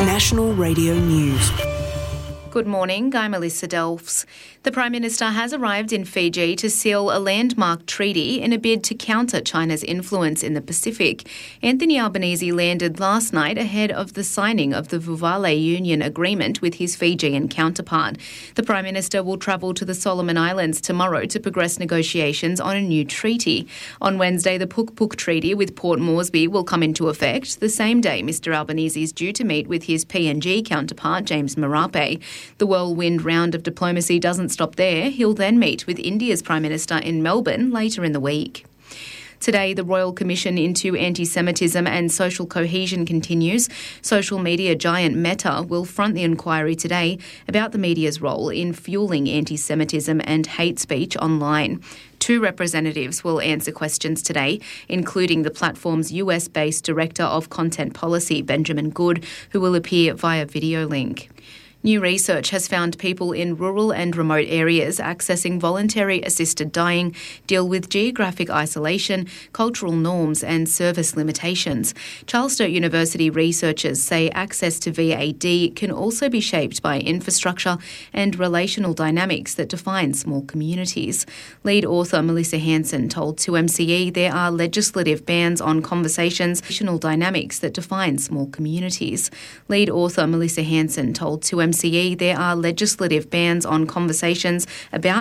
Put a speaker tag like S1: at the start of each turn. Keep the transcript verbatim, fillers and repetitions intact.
S1: National Radio News.
S2: Good morning, I'm Melissa Delfs. The Prime Minister has arrived in Fiji to seal a landmark treaty in a bid to counter China's influence in the Pacific. Anthony Albanese landed last night ahead of the signing of the Vuvale Union Agreement with his Fijian counterpart. The Prime Minister will travel to the Solomon Islands tomorrow to progress negotiations on a new treaty. On Wednesday, the Puk Puk Treaty with Port Moresby will come into effect, the same day Mr Albanese is due to meet with his P N G counterpart, James Marape. The whirlwind round of diplomacy doesn't stop there. He'll then meet with India's Prime Minister in Melbourne later in the week. Today, the Royal Commission into Anti-Semitism and Social Cohesion continues. Social media giant Meta will front the inquiry today about the media's role in fueling anti-Semitism and hate speech online. Two representatives will answer questions today, including the platform's U S-based Director of Content Policy, Benjamin Good, who will appear via video link. New research has found people in rural and remote areas accessing voluntary assisted dying deal with geographic isolation, cultural norms and service limitations. Charles Sturt University researchers say access to V A D can also be shaped by infrastructure and relational dynamics that define small communities. Lead author Melissa Hansen told two M C E there are legislative bans on conversations, relational dynamics that define small communities. Lead author Melissa Hansen told two M C E there are legislative bans on conversations about